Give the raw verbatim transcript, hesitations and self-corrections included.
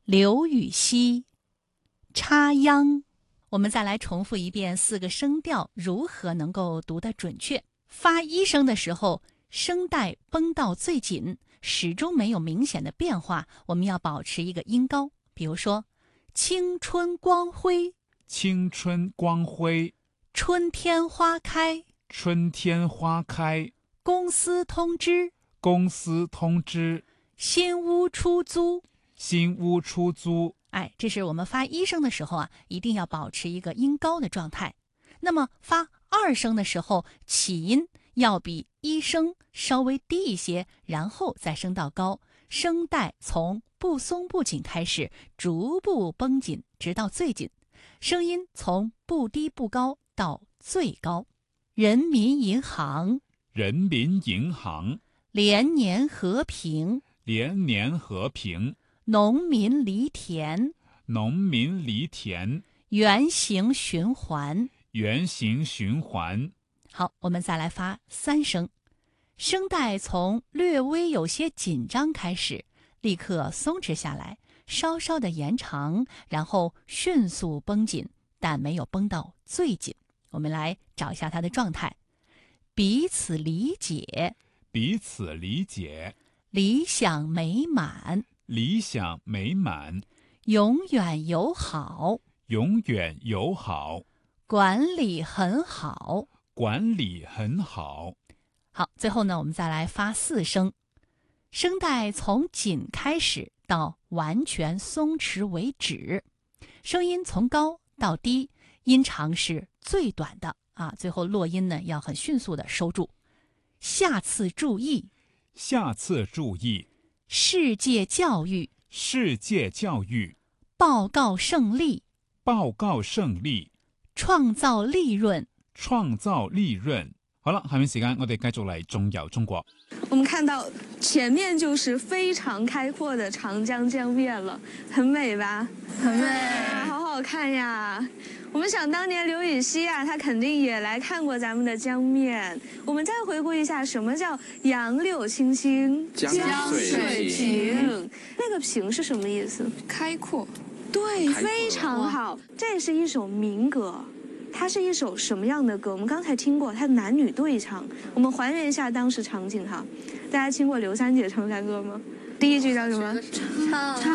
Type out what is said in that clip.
刘禹锡，插秧。我们再来重复一遍四个声调如何能够读得准确。发一声的时候，声带绷到最紧，始终没有明显的变化，我们要保持一个音高。比如说青春光辉， 青春光辉， 春天花开， 春天花开， 公司通知， 公司通知， 新屋出租， 新屋出租。 哎，这是我们发一声的时候啊，一定要保持一个音高的状态。那么发二声的时候，起音要比一声稍微低一些，然后再升到高，声带从不松不紧开始，逐步绷紧，直到最紧。声音从不低不高到最高。人民银行， 人民银行， 连年和平， 连年和平， 农民犁田， 农民犁田， 圆形循环， 圆形循环。 好，我们再来发三声，声带从略微有些紧张开始，立刻松弛下来，稍稍的延长，然后迅速绷紧，但没有绷到最紧。我们来找一下它的状态：彼此理解， 彼此理解， 理想美满， 理想美满， 永远友好， 永远友好， 管理很好， 管理很好。 好，最后呢，我们再来发四声，声带从紧开始到完全松弛为止，声音从高到低，音长是最短的啊，最后落音呢要很迅速的收住。下次注意， 下次注意， 世界教育， 世界教育， 报告胜利， 報告勝利， 創造利潤， 創造利潤。好了，下面時間我哋繼續嚟中遊中國。 我們看到前面就是非常開闊的長江江面了，很美吧？ 很美， 好好看呀！我們想當年劉禹锡啊，他肯定也來看過咱們的江面。我們再回顧一下，什麼叫楊柳青青， 江水平？ 那個平是什麼意思？ 開闊。 對，非常好。這是一首民歌，它是一首什麼樣的歌？我們剛才聽過，它男女對唱。我們還原一下當時場景哈，大家聽過劉三姐唱山歌嗎？第一句叫什麼？ 唱。